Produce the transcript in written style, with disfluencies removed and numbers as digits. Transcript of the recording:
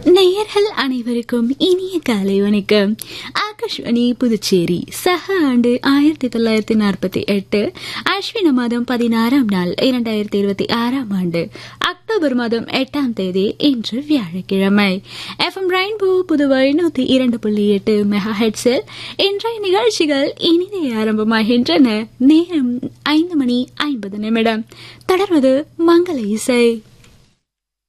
நேயர்கள் அனைவருக்கும் இனிய காலை வணக்கம். ஆகாஷ்வாணி புதுச்சேரி. சக ஆண்டு 1948, அஸ்வின மாதம் 16ஆம் நாள் 2026ஆம் ஆண்டு அக்டோபர் மாதம் 8ஆம் தேதி இன்று வியாழக்கிழமை. FM ரெயின்போ புதுவை 102.8 மெகாஹெர்ட்ஸில் இன்றைய நிகழ்ச்சிகள் இனிதே ஆரம்பமாகின்றன. நேரம் 5:50. தொடர்வது மங்கள இசை.